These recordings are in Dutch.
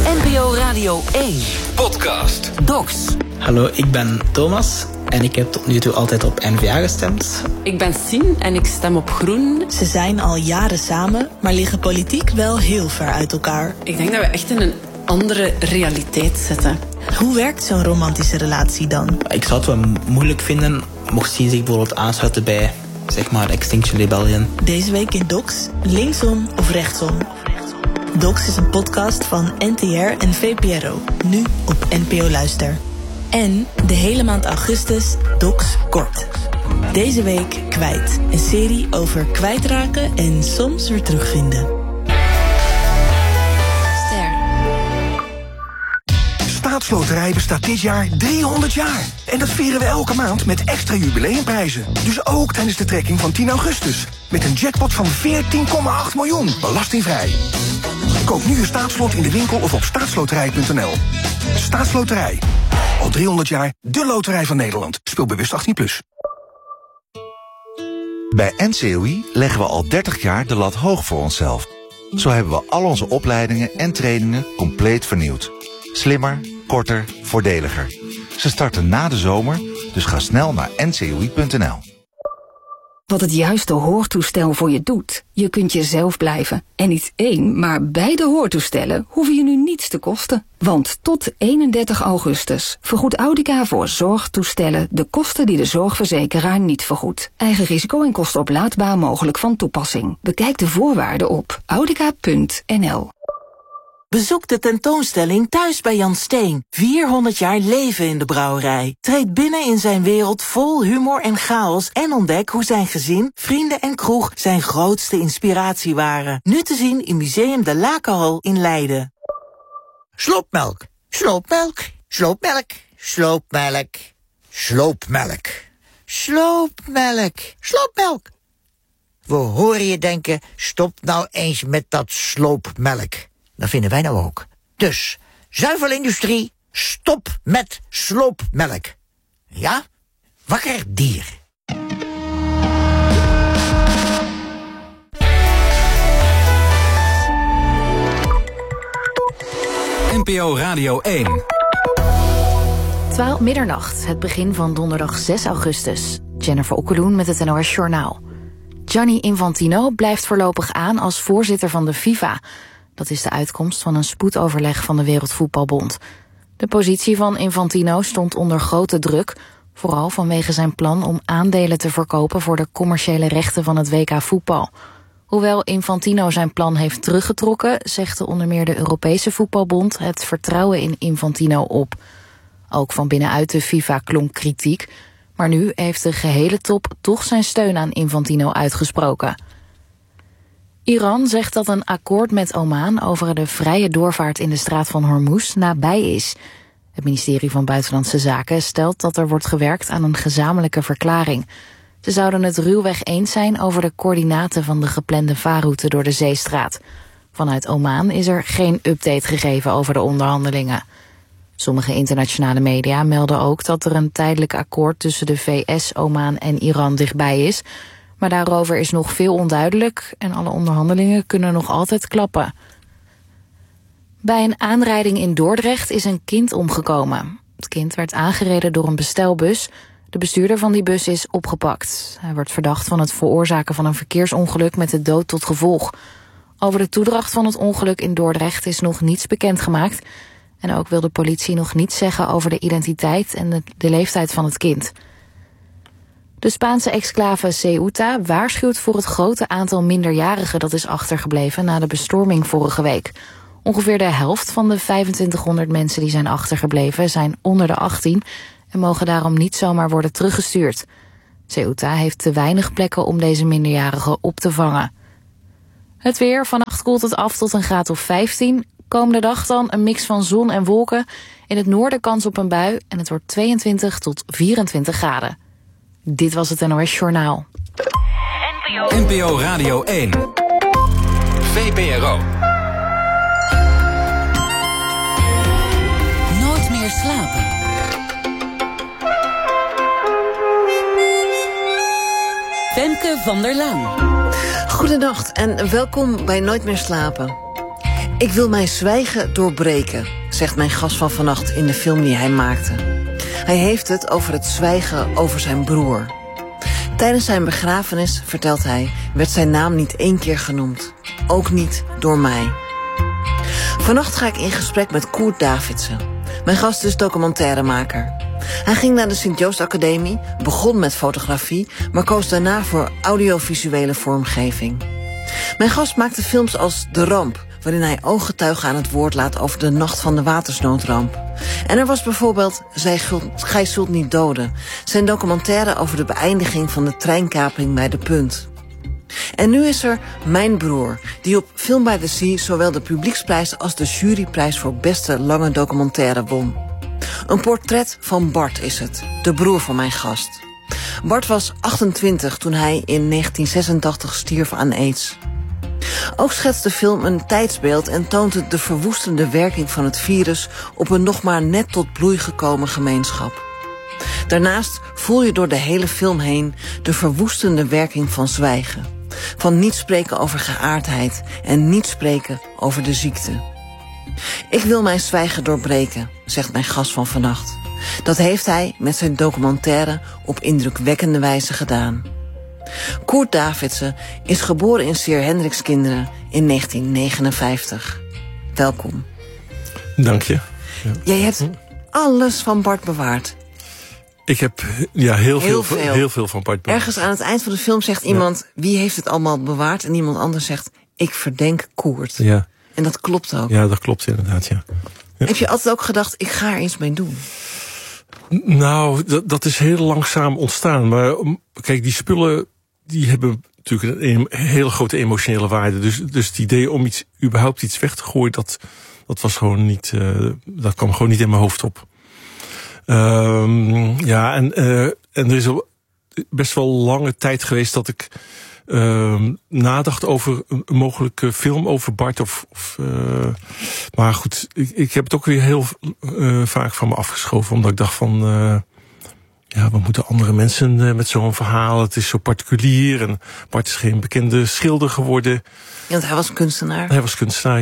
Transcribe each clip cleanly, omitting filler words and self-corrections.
NPO Radio 1 Podcast Docs. Hallo, ik ben Thomas en ik heb tot nu toe altijd op N-VA gestemd. Ik ben Sien en ik stem op Groen. Ze zijn al jaren samen, maar liggen politiek wel heel ver uit elkaar. Ik denk dat we echt in een andere realiteit zitten. Hoe werkt zo'n romantische relatie dan? Ik zou het wel moeilijk vinden mocht Sien zich bijvoorbeeld aansluiten bij, zeg maar, Extinction Rebellion. Deze week in Docs, linksom of rechtsom. Docs is een podcast van NTR en VPRO, nu op NPO Luister. En de hele maand augustus Docs Kort. Deze week Kwijt, een serie over kwijtraken en soms weer terugvinden. Staatsloterij bestaat dit jaar 300 jaar. En dat vieren we elke maand met extra jubileumprijzen. Dus ook tijdens de trekking van 10 augustus. Met een jackpot van 14,8 miljoen, belastingvrij. Koop nu je staatslot in de winkel of op staatsloterij.nl. Staatsloterij. Al 300 jaar de loterij van Nederland. Speel bewust 18+. Bij NCOI leggen we al 30 jaar de lat hoog voor onszelf. Zo hebben we al onze opleidingen en trainingen compleet vernieuwd. Slimmer, korter, voordeliger. Ze starten na de zomer, dus ga snel naar ncoi.nl. Wat het juiste hoortoestel voor je doet. Je kunt jezelf blijven. En niet één, maar beide hoortoestellen hoeven je nu niets te kosten. Want tot 31 augustus vergoedt Audica voor zorgtoestellen de kosten die de zorgverzekeraar niet vergoedt. Eigen risico en kostenoplaadbaar mogelijk van toepassing. Bekijk de voorwaarden op audica.nl. Bezoek de tentoonstelling Thuis bij Jan Steen. 400 jaar leven in de brouwerij. Treed binnen in zijn wereld vol humor en chaos en ontdek hoe zijn gezin, vrienden en kroeg zijn grootste inspiratie waren. Nu te zien in Museum de Lakenhal in Leiden. Sloopmelk, sloopmelk, sloopmelk, sloopmelk, sloopmelk, sloopmelk, sloopmelk. We horen je denken, stop nou eens met dat sloopmelk. Dat vinden wij nou ook. Dus, zuivelindustrie, stop met sloopmelk. Ja? Wakker dier. NPO Radio 1 12 middernacht, het begin van donderdag 6 augustus. Jennifer Okkeloen met het NOS Journaal. Gianni Infantino blijft voorlopig aan als voorzitter van de FIFA. Dat is de uitkomst van een spoedoverleg van de Wereldvoetbalbond. De positie van Infantino stond onder grote druk, vooral vanwege zijn plan om aandelen te verkopen voor de commerciële rechten van het WK voetbal. Hoewel Infantino zijn plan heeft teruggetrokken, zegde onder meer de Europese Voetbalbond het vertrouwen in Infantino op. Ook van binnenuit de FIFA klonk kritiek, maar nu heeft de gehele top toch zijn steun aan Infantino uitgesproken. Iran zegt dat een akkoord met Oman over de vrije doorvaart in de straat van Hormuz nabij is. Het ministerie van Buitenlandse Zaken stelt dat er wordt gewerkt aan een gezamenlijke verklaring. Ze zouden het ruwweg eens zijn over de coördinaten van de geplande vaarroute door de zeestraat. Vanuit Oman is er geen update gegeven over de onderhandelingen. Sommige internationale media melden ook dat er een tijdelijk akkoord tussen de VS, Oman en Iran dichtbij is. Maar daarover is nog veel onduidelijk en alle onderhandelingen kunnen nog altijd klappen. Bij een aanrijding in Dordrecht is een kind omgekomen. Het kind werd aangereden door een bestelbus. De bestuurder van die bus is opgepakt. Hij wordt verdacht van het veroorzaken van een verkeersongeluk met de dood tot gevolg. Over de toedracht van het ongeluk in Dordrecht is nog niets bekendgemaakt. En ook wil de politie nog niets zeggen over de identiteit en de leeftijd van het kind. De Spaanse exclave Ceuta waarschuwt voor het grote aantal minderjarigen dat is achtergebleven na de bestorming vorige week. Ongeveer de helft van de 2500 mensen die zijn achtergebleven zijn onder de 18 en mogen daarom niet zomaar worden teruggestuurd. Ceuta heeft te weinig plekken om deze minderjarigen op te vangen. Het weer, vannacht koelt het af tot een graad of 15. Komende dag dan een mix van zon en wolken. In het noorden kans op een bui en het wordt 22 tot 24 graden. Dit was het NOS Journaal. NPO Radio 1 VPRO. Nooit meer slapen. Femke van der Laan. Goedenacht en welkom bij Nooit meer slapen. Ik wil mijn zwijgen doorbreken, zegt mijn gast van vannacht in de film die hij maakte. Hij heeft het over het zwijgen over zijn broer. Tijdens zijn begrafenis, vertelt hij, werd zijn naam niet 1 keer genoemd. Ook niet door mij. Vannacht ga ik in gesprek met Koert Davidsen. Mijn gast is documentairemaker. Hij ging naar de Sint-Joost Academie, begon met fotografie, maar koos daarna voor audiovisuele vormgeving. Mijn gast maakte films als De Ramp, waarin hij ooggetuigen aan het woord laat over de nacht van de watersnoodramp. En er was bijvoorbeeld Gij zult niet doden, zijn documentaire over de beëindiging van de treinkaping bij De Punt. En nu is er Mijn Broer, die op Film by the Sea zowel de publieksprijs als de juryprijs voor beste lange documentaire won. Een portret van Bart is het, de broer van mijn gast. Bart was 28 toen hij in 1986 stierf aan AIDS. Ook schetst de film een tijdsbeeld en toont het de verwoestende werking van het virus op een nog maar net tot bloei gekomen gemeenschap. Daarnaast voel je door de hele film heen de verwoestende werking van zwijgen. Van niet spreken over geaardheid en niet spreken over de ziekte. Ik wil mijn zwijgen doorbreken, zegt mijn gast van vannacht. Dat heeft hij met zijn documentaire op indrukwekkende wijze gedaan. Koert Davidsen is geboren in Seer Hendrikskinderen in 1959. Welkom. Dank je. Ja. Jij hebt alles van Bart bewaard. Ik heb heel veel van Bart bewaard. Ergens aan het eind van de film zegt iemand, wie heeft het allemaal bewaard? En iemand anders zegt, ik verdenk Koert. Ja. En dat klopt ook. Ja, dat klopt inderdaad, ja. Heb je altijd ook gedacht, ik ga er iets mee doen? Nou, dat is heel langzaam ontstaan. Maar kijk, die spullen die hebben natuurlijk een hele grote emotionele waarde. Dus het idee om überhaupt iets weg te gooien, dat was gewoon niet, dat kwam gewoon niet in mijn hoofd op. En er is al best wel lange tijd geweest dat ik nadacht over een mogelijke film over Bart. Maar goed, ik heb het ook weer heel vaak van me afgeschoven. Omdat ik dacht van, wat moeten andere mensen met zo'n verhaal? Het is zo particulier en Bart is geen bekende schilder geworden. Ja, want hij was kunstenaar. Hij was kunstenaar,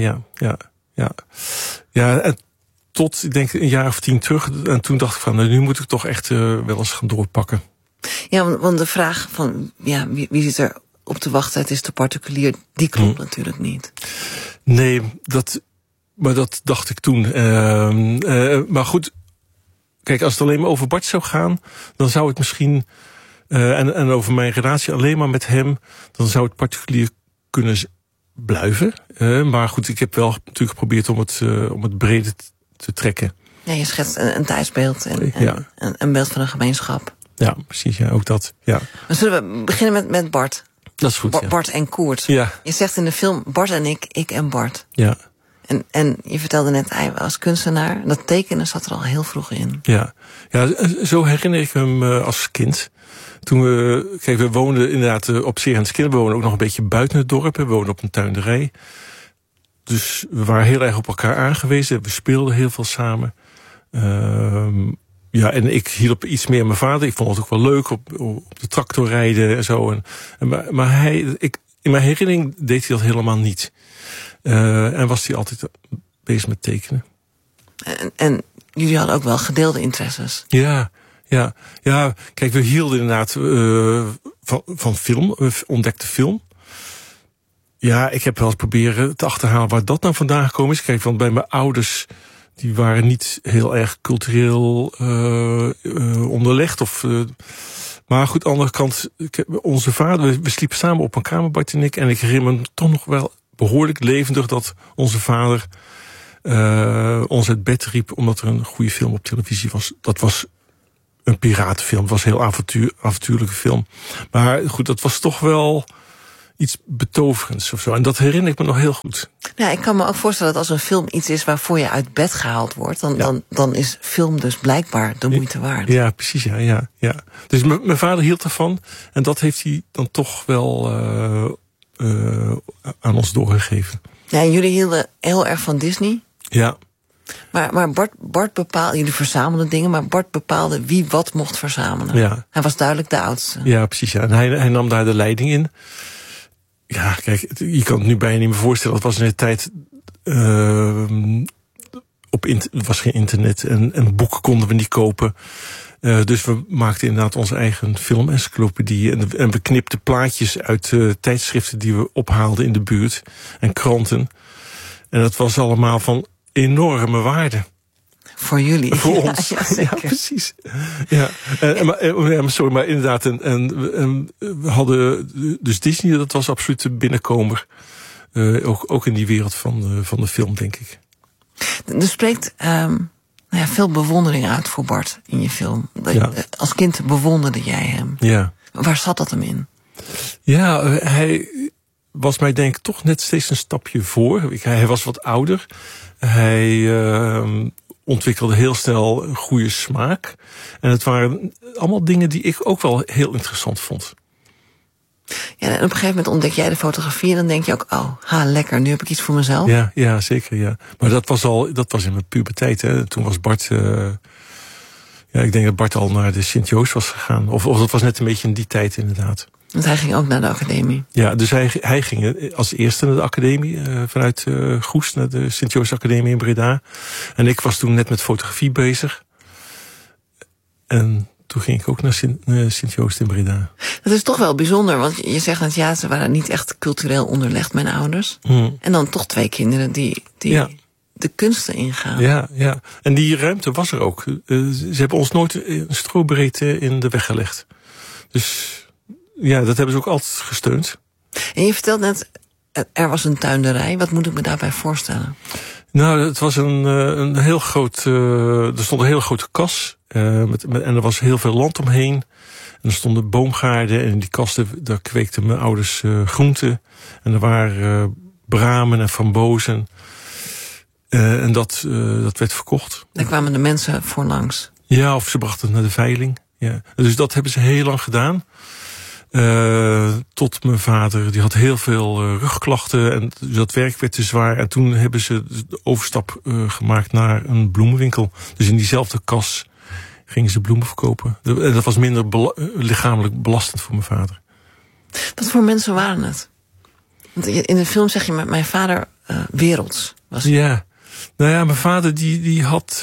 ja, en tot, ik denk, een jaar of 10 terug. En toen dacht ik van, nu moet ik toch echt wel eens gaan doorpakken. Ja, want de vraag van, wie zit er op te wachten, het is te particulier, die klopt natuurlijk niet. Nee, maar dat dacht ik toen. Maar goed, kijk, als het alleen maar over Bart zou gaan, dan zou het misschien, en over mijn relatie alleen maar met hem, dan zou het particulier kunnen blijven. Maar goed, ik heb wel natuurlijk geprobeerd om het breder te trekken. Ja, je schetst een tijdsbeeld en een beeld van een gemeenschap. Ja, precies, ja, ook dat. Ja. Maar zullen we beginnen met Bart? Dat is goed, Bart en Koert. Ja. Je zegt in de film Bart en ik en Bart. Ja. En je vertelde net, hij was kunstenaar. Dat tekenen zat er al heel vroeg in. Ja, zo herinner ik hem als kind. Toen we woonden inderdaad op Seer Hendrikskinderen. We woonden ook nog een beetje buiten het dorp. We woonden op een tuinderij. Dus we waren heel erg op elkaar aangewezen. We speelden heel veel samen. En ik hielp iets meer mijn vader. Ik vond het ook wel leuk op de tractor rijden en zo. Maar in mijn herinnering deed hij dat helemaal niet. En was hij altijd bezig met tekenen. En jullie hadden ook wel gedeelde interesses. Ja. Kijk, we hielden inderdaad van film. We ontdekten film. Ja, ik heb wel eens proberen te achterhalen waar dat nou vandaan gekomen is. Kijk, want bij mijn ouders, die waren niet heel erg cultureel onderlegd. Maar goed, aan de andere kant, onze vader, we sliepen samen op een kamer, Bart en ik. En ik herinner me toch nog wel behoorlijk levendig dat onze vader ons uit bed riep omdat er een goede film op televisie was. Dat was een piratenfilm. Het was een heel avontuurlijke film. Maar goed, dat was toch wel iets betoverends of zo. En dat herinner ik me nog heel goed. Ja, ik kan me ook voorstellen dat als een film iets is waarvoor je uit bed gehaald wordt, dan is film dus blijkbaar de moeite waard. Ja, precies, ja. Dus mijn vader hield ervan. En dat heeft hij dan toch wel aan ons doorgegeven. Ja, en jullie hielden heel erg van Disney. Ja. Maar Bart bepaalde, jullie verzamelden dingen, maar Bart bepaalde wie wat mocht verzamelen. Ja. Hij was duidelijk de oudste. Ja, precies. Ja. En hij nam daar de leiding in. Ja, kijk, je kan het nu bijna niet meer voorstellen. Het was in de tijd er was geen internet en boeken konden we niet kopen. Dus we maakten inderdaad onze eigen filmencyclopedie. En we knipten plaatjes uit tijdschriften die we ophaalden in de buurt. En kranten. En dat was allemaal van enorme waarde. Voor jullie. Voor ons. Ja, precies. Ja. Maar inderdaad. En we hadden dus Disney, dat was absoluut de binnenkomer. Ook in die wereld van de film, denk ik. Er spreekt veel bewondering uit voor Bart in je film. Als kind bewonderde jij hem. Ja. Waar zat dat hem in? Ja, hij was mij denk ik toch net steeds een stapje voor. Hij was wat ouder. Hij ontwikkelde heel snel een goede smaak. En het waren allemaal dingen die ik ook wel heel interessant vond. Ja, en op een gegeven moment ontdek jij de fotografie en dan denk je ook, lekker, nu heb ik iets voor mezelf. Ja, zeker, ja. Maar dat was in mijn puberteit, hè. Toen was Bart, ik denk dat Bart al naar de Sint-Joost was gegaan. Of dat was net een beetje in die tijd inderdaad. Want hij ging ook naar de academie. Ja, dus hij ging als eerste naar de academie, vanuit Goes naar de Sint-Joost Academie in Breda. En ik was toen net met fotografie bezig. En toen ging ik ook naar Sint-Joost in Breda. Dat is toch wel bijzonder, want je zegt dat ze waren niet echt cultureel onderlegd, mijn ouders. En dan toch 2 kinderen die de kunsten ingaan. Ja. En die ruimte was er ook. Ze hebben ons nooit een strobreedte in de weg gelegd. Dus ja, dat hebben ze ook altijd gesteund. En je vertelt net, er was een tuinderij. Wat moet ik me daarbij voorstellen? Nou, het was een heel groot... er stond een hele grote kas. En er was heel veel land omheen. En er stonden boomgaarden. En in die kasten, daar kweekten mijn ouders groenten. En er waren bramen en frambozen. En dat werd verkocht. Daar kwamen de mensen voor langs. Ja, of ze brachten het naar de veiling. Ja. Dus dat hebben ze heel lang gedaan. Tot mijn vader, die had heel veel rugklachten. En dat werk werd te zwaar. En toen hebben ze de overstap gemaakt naar een bloemenwinkel. Dus in diezelfde kas gingen ze bloemen verkopen. En dat was minder lichamelijk belastend voor mijn vader. Wat voor mensen waren het? Want in de film zeg je, mijn vader werelds was. Ja, nou ja, mijn vader die had...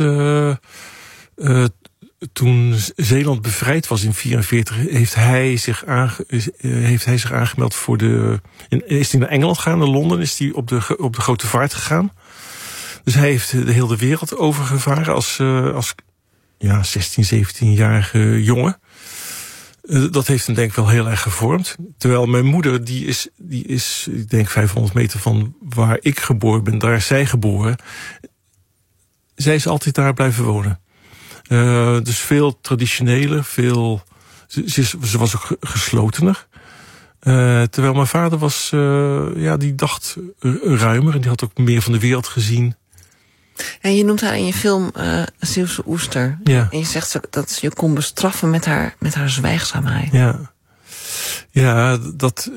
toen Zeeland bevrijd was in 1944, heeft hij zich aangemeld voor is hij naar Engeland gegaan, naar Londen, is hij op de grote vaart gegaan. Dus hij heeft de hele wereld overgevaren als 16, 17-jarige jongen. Dat heeft hem denk ik wel heel erg gevormd. Terwijl mijn moeder, die is ik denk 500 meter van waar ik geboren ben, daar is zij geboren. Zij is altijd daar blijven wonen. Dus veel traditioneler, ze was ook geslotener. Terwijl mijn vader was, die dacht ruimer en die had ook meer van de wereld gezien. En je noemt haar in je film Zeeuwse oester. Ja. En je zegt dat ze je kon bestraffen met haar zwijgzaamheid. Ja, dat...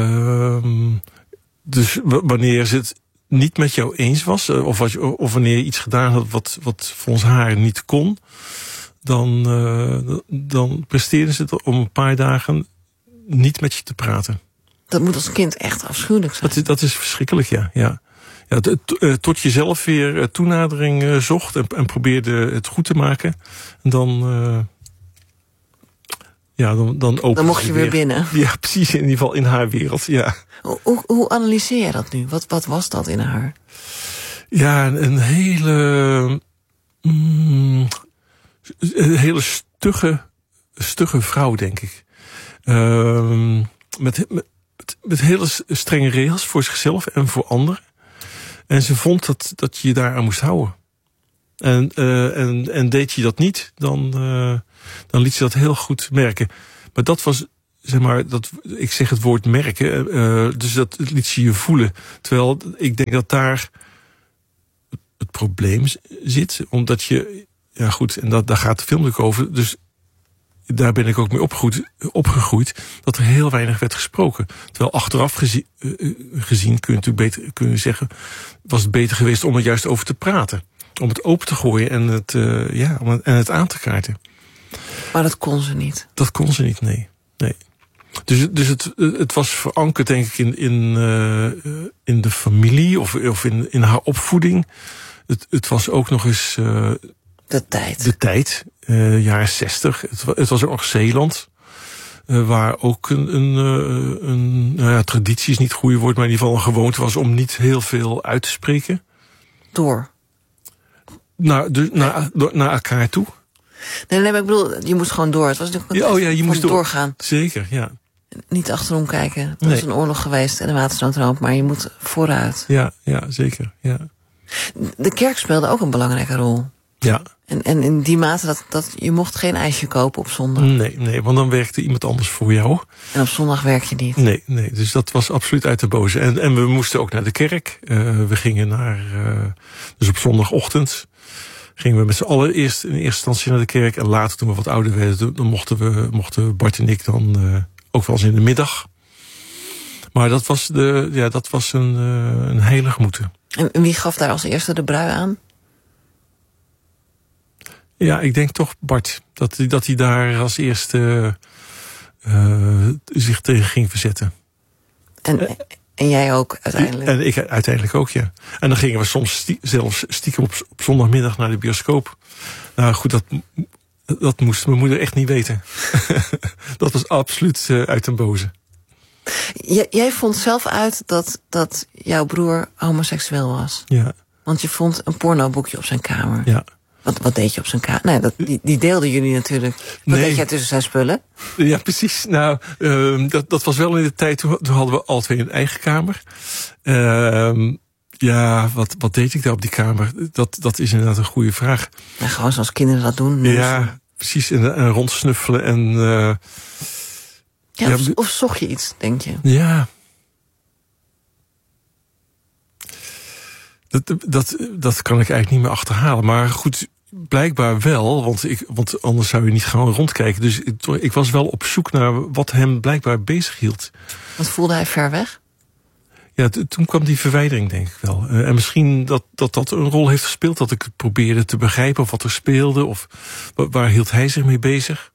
dus wanneer ze het niet met jou eens was, of wanneer je iets gedaan had wat volgens haar niet kon, dan presteerde ze het om een paar dagen niet met je te praten. Dat moet als kind echt afschuwelijk zijn. Dat is verschrikkelijk, ja. Tot je zelf weer toenadering zocht en probeerde het goed te maken. En dan mocht je weer binnen. Ja, precies, in ieder geval in haar wereld, ja. Hoe analyseer je dat nu? Wat was dat in haar? Ja, een hele stugge vrouw, denk ik. Met hele strenge regels voor zichzelf en voor anderen. En ze vond dat je je daaraan moest houden. En deed je dat niet, dan liet ze dat heel goed merken. Maar dat was, zeg maar, ik zeg het woord merken, dus dat liet ze je voelen. Terwijl ik denk dat daar het probleem zit, omdat je, ja goed, en daar gaat de film ook over, dus daar ben ik ook mee opgegroeid, dat er heel weinig werd gesproken. Terwijl achteraf gezien kun je natuurlijk beter zeggen, was het beter geweest om er juist over te praten. Om het open te gooien en het aan te kaarten. Maar dat kon ze niet? Dat kon ze niet, nee. Dus het was verankerd, denk ik, in de familie of in haar opvoeding. Het was ook nog eens de tijd. Jaren 60. Het was ook nog Zeeland. Waar ook een traditie is niet het goede woord, maar in ieder geval een gewoonte was om niet heel veel uit te spreken. Naar elkaar toe. Nee, maar ik bedoel, je moest gewoon door. Het was je moest doorgaan. Zeker, ja. Niet achterom kijken. Er was een oorlog geweest en een watersnoodramp, maar je moet vooruit. Ja, zeker. Ja. De kerk speelde ook een belangrijke rol. Ja. En in die mate dat je mocht geen ijsje kopen op zondag. Nee, want dan werkte iemand anders voor jou. En op zondag werk je niet. Nee, dus dat was absoluut uit de boze. En we moesten ook naar de kerk. We gingen dus op zondagochtend gingen we met z'n allen in eerste instantie naar de kerk. En later, toen we wat ouder werden, dan mochten Bart en ik dan ook wel eens in de middag. Maar dat was een heilig moeten. En wie gaf daar als eerste de brui aan? Ja, ik denk toch Bart. Dat hij daar als eerste zich tegen ging verzetten. En jij ook uiteindelijk? En ik uiteindelijk ook, ja. En dan gingen we soms zelfs stiekem op zondagmiddag naar de bioscoop. Nou goed, dat moest mijn moeder echt niet weten. Dat was absoluut uit den boze. Jij vond zelf uit dat jouw broer homoseksueel was? Ja. Want je vond een pornoboekje op zijn kamer. Ja. Wat deed je op zijn kamer? Nee, die deelden jullie natuurlijk. Wat deed jij tussen zijn spullen? Ja, precies. Nou, dat was wel in de tijd, toen hadden we al twee een eigen kamer. Wat deed ik daar op die kamer? Dat is inderdaad een goede vraag. Ja, gewoon zoals kinderen dat doen. Ja, precies. En rondsnuffelen en... of zocht je iets, denk je? Ja. Dat kan ik eigenlijk niet meer achterhalen. Maar goed, blijkbaar wel, want anders zou je niet gewoon rondkijken. Dus ik was wel op zoek naar wat hem blijkbaar bezig hield. Want voelde hij ver weg? Ja, toen kwam die verwijdering, denk ik wel. En misschien dat een rol heeft gespeeld, dat ik probeerde te begrijpen of wat er speelde, of waar hield hij zich mee bezig.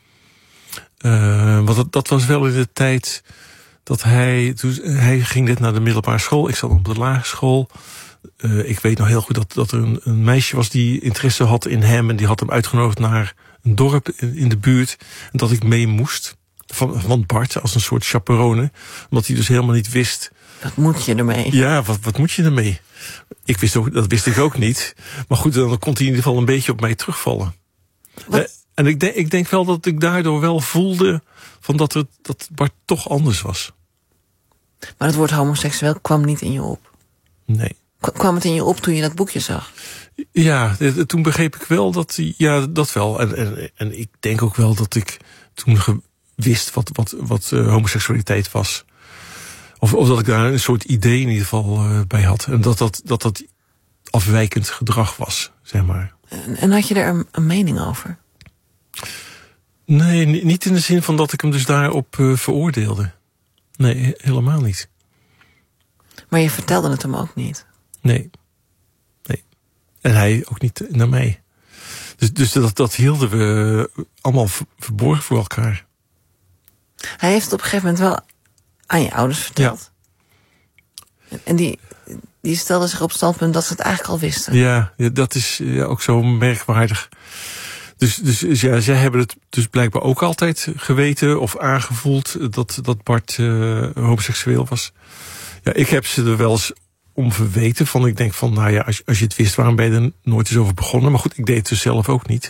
Want dat was wel in de tijd dat hij ging net naar de middelbare school. Ik zat op de lagere school. Ik weet nog heel goed dat er een meisje was die interesse had in hem. En die had hem uitgenodigd naar een dorp in de buurt. En dat ik mee moest. Van Bart, als een soort chaperone. Omdat hij dus helemaal niet wist. Wat moet je ermee? Ja, wat moet je ermee? Dat wist ik ook niet. Maar goed, dan kon hij in ieder geval een beetje op mij terugvallen. En ik denk wel dat ik daardoor wel voelde dat Bart toch anders was. Maar het woord homoseksueel kwam niet in je op? Nee. Kwam het in je op toen je dat boekje zag? Ja, toen begreep ik wel dat dat wel. En ik denk ook wel dat ik toen wist wat homoseksualiteit was. Of dat ik daar een soort idee in ieder geval bij had. En dat afwijkend gedrag was, zeg maar. En had je er een mening over? Nee, niet in de zin van dat ik hem dus daarop veroordeelde. Nee, helemaal niet. Maar je vertelde het hem ook niet? Nee. En hij ook niet naar mij. Dus dat hielden we allemaal verborgen voor elkaar. Hij heeft het op een gegeven moment wel aan je ouders verteld. Ja. En die stelden zich op het standpunt dat ze het eigenlijk al wisten. Ja, dat is ook zo merkwaardig. Dus ja, zij hebben het dus blijkbaar ook altijd geweten of aangevoeld dat Bart homoseksueel was. Ja, ik heb ze er wel eens om verweten. Ik denk van, nou ja, als je het wist, waarom ben je er nooit eens over begonnen? Maar goed, ik deed het dus zelf ook niet.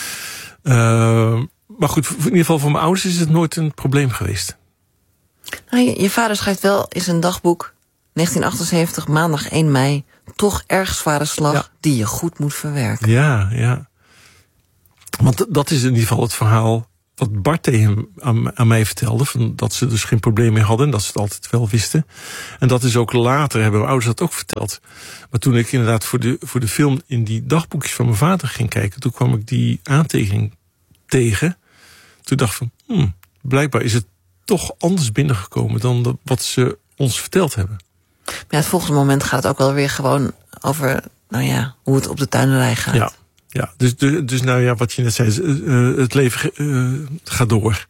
Maar goed, in ieder geval voor mijn ouders is het nooit een probleem geweest. Nou, je vader schrijft wel in zijn dagboek, 1978, maandag 1 mei... toch erg zware slag die je goed moet verwerken. Ja. Want dat is in ieder geval het verhaal wat Bart tegen aan mij vertelde. Dat ze dus geen probleem meer hadden en dat ze het altijd wel wisten. En dat is ook later, hebben mijn ouders dat ook verteld. Maar toen ik inderdaad voor de film in die dagboekjes van mijn vader ging kijken, toen kwam ik die aantekening tegen. Toen dacht ik van, blijkbaar is het toch anders binnengekomen dan wat ze ons verteld hebben. Maar het volgende moment gaat het ook wel weer gewoon over, hoe het op de tuinerij gaat. Ja, dus wat je net zei, het leven gaat door.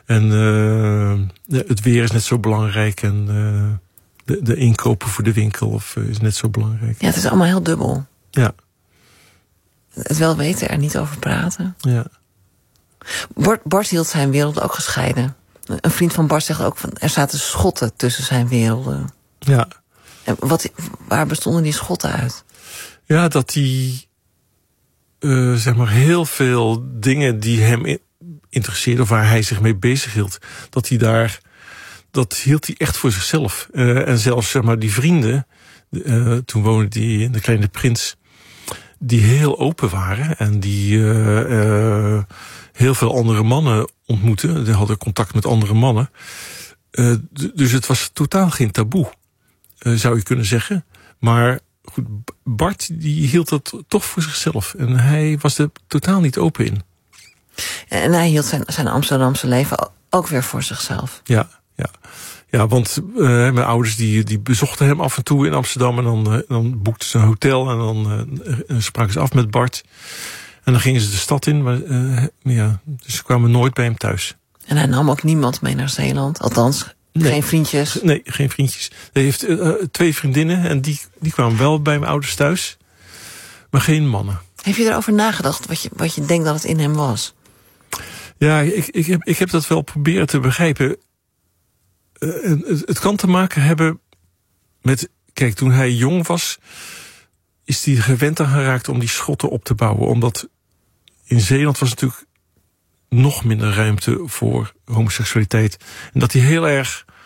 En het weer is net zo belangrijk. En de inkopen voor de winkel is net zo belangrijk. Ja, het is allemaal heel dubbel. Ja. Het wel weten, er niet over praten. Ja. Bart hield zijn wereld ook gescheiden. Een vriend van Bart zegt ook van er zaten schotten tussen zijn werelden. Ja. En waar bestonden die schotten uit? Ja, dat hij zeg maar heel veel dingen die hem interesseerden of waar hij zich mee bezig hield, dat hield hij echt voor zichzelf. En zelfs zeg maar die vrienden, toen woonde hij in de Kleine Prins, die heel open waren en die heel veel andere mannen ontmoetten. Die hadden contact met andere mannen. Dus het was totaal geen taboe, zou je kunnen zeggen. Maar goed, Bart die hield dat toch voor zichzelf. En hij was er totaal niet open in. En hij hield zijn Amsterdamse leven ook weer voor zichzelf. Ja, want mijn ouders die bezochten hem af en toe in Amsterdam. En dan boekten ze een hotel en dan spraken ze af met Bart. En dan gingen ze de stad in. Dus ze kwamen nooit bij hem thuis. En hij nam ook niemand mee naar Zeeland? Althans, geen vriendjes? Nee, geen vriendjes. Hij heeft 2 vriendinnen en die kwamen wel bij mijn ouders thuis. Maar geen mannen. Heb je erover nagedacht wat je denkt dat het in hem was? Ja, ik heb dat wel proberen te begrijpen. Het kan te maken hebben met... Kijk, toen hij jong was, is hij gewend aan geraakt om die schotten op te bouwen. Omdat in Zeeland was natuurlijk nog minder ruimte voor homoseksualiteit. En dat hij heel erg